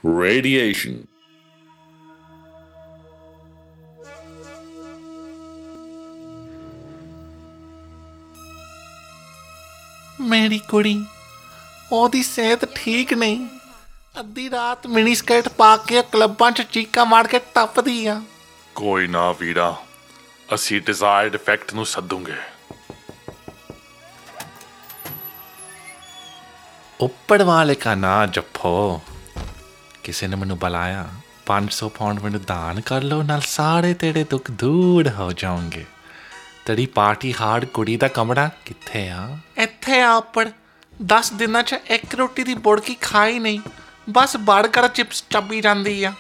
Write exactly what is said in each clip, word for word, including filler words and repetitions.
Radiation. ਮੇਰੀ ਕੁੜੀ ਉਹਦੀ ਸਿਹਤ ਠੀਕ ਨਹੀਂ। ਅੱਧੀ ਰਾਤ ਮਿਨੀ ਸਕਰਟ ਪਾ ਕੇ ਕਲੱਬਾਂ 'ਚ ਚੀਕਾਂ ਮਾਰ ਕੇ ਟੱਪਦੀ ਆ। ਕੋਈ ਨਾ ਵੀਰਾ, ਅਸੀਂ ਡਿਜ਼ਾਇਰਡ ਇਫੈਕਟ ਨੂੰ ਸੱਦੂਗੇ। ਉੱਪਰ ਵਾਲੇ ਕਾ ਨਾਂ ਜਪੋ। ਕਿਸੇ ਨੇ ਮੈਨੂੰ ਬੁਲਾਇਆ, ਪੰਜ ਸੌ ਪਾਉਂਡ ਮੈਨੂੰ ਦਾਨ ਕਰ ਲਓ, ਨਾਲ ਸਾਰੇ ਤੇਰੇ ਦੁੱਖ ਦੂਰ ਹੋ ਜਾਣਗੇ। ਤੇਰੀ ਪਾਰਟੀ ਹਾਰਡ ਕੁੜੀ ਦਾ ਕਮਰਾ ਕਿੱਥੇ ਆ? ਇੱਥੇ ਆ ਉੱਪਰ। ਦਸ ਦਿਨਾਂ 'ਚ ਇੱਕ ਰੋਟੀ ਦੀ ਬੁੜਕੀ ਖਾਈ ਨਹੀਂ, ਬਸ ਬਰਗਰ ਚਿਪਸ ਚੱਬੀ ਜਾਂਦੀ ਆ।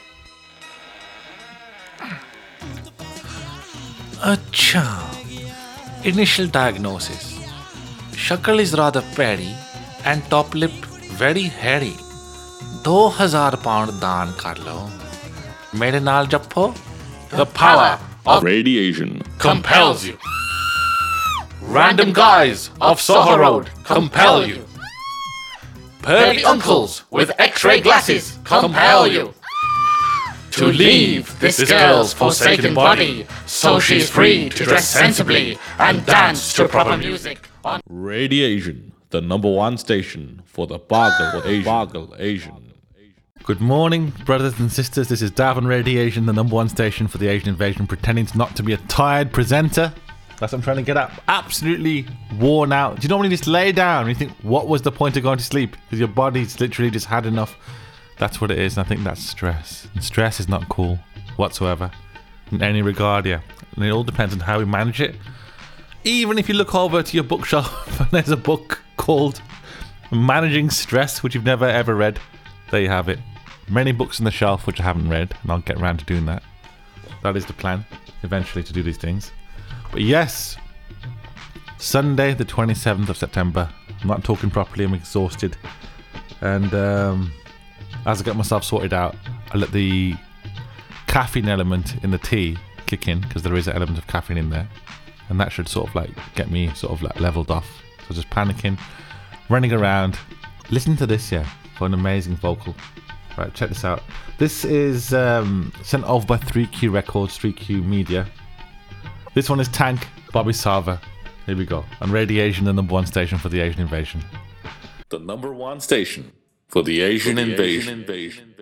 ਅੱਛਾ, ਇਨੀਸ਼ੀਅਲ ਡਾਇਗਨੋਸਿਸ, ਸ਼ਕਲ ਇਜ਼ ਰਾਦਰ ਪੈਰੀ ਐਂਡ ਟॉप ਲਿਪ ਵੈਰੀ ਹੈਰੀ। ਦੋ ਹਜ਼ਾਰ ਪਾਉਂਡ ਦਾਨ ਕਰ ਲਓ। ਮੇਰੇ ਨਾਲ ਜੱਫੋ। The power of radiation compels you. Random guys of Soho Road compel you. Pearly uncles with X-ray glasses compel you to leave this girl's forsaken body so she's free to dress sensibly and dance to proper music on Radiation, the number one station for the Bargle Asian. Bargle Asian. Good morning, brothers and sisters. This is Davin Radiation, the number one station for the Asian invasion, pretending not to be a tired presenter. That's what I'm trying to get at. Absolutely worn out. Do you normally just lay down and you think, what was the point of going to sleep? Because your body's literally just had enough. That's what it is. And I think that's stress. And stress is not cool whatsoever in any regard, yeah. And it all depends on how we manage it. Even if you look over to your bookshelf and there's a book called Managing Stress, which you've never ever read, there you have it. Many books on the shelf which I haven't read, and I'll get around to doing that. That is the plan, eventually, to do these things. But yes, Sunday the twenty-seventh of September. I'm not talking properly, I'm exhausted. And um, as I get myself sorted out, I let the caffeine element in the tea kick in, because there is an element of caffeine in there. And that should sort of like get me sort of like leveled off. So just panicking, running around. Listen to this, yeah, for an amazing vocal. Right, check this out. This is um, sent over by three Q Records, three Q Media. This one is Tank, Bobby Sava. Here we go. On Radiation, the number one station for the Asian invasion. The number one station for the Asian, for the invasion. Asian invasion.